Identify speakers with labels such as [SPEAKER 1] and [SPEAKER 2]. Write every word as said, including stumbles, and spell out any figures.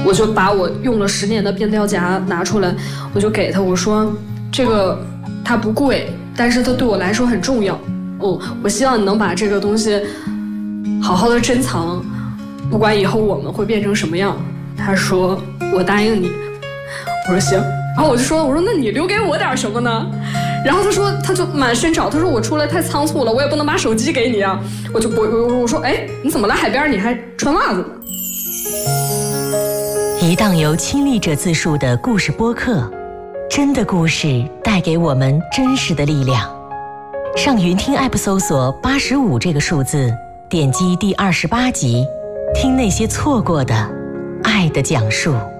[SPEAKER 1] 我就把我用了十年的变调夹拿出来，我就给他，我说这个它不贵，但是它对我来说很重要。嗯，我希望你能把这个东西好好的珍藏，不管以后我们会变成什么样。他说我答应你。我说行。然后我就说我说那你留给我点什么呢？然后他说他就满身找，他说我出来太仓促了，我也不能把手机给你啊。我就我我我说哎，你怎么来海边你还穿袜子呢？
[SPEAKER 2] 一档由亲历者自述的故事播客，真的故事带给我们真实的力量。上云听 App 搜索八十五这个数字，点击第二十八集，听那些错过的爱的讲述。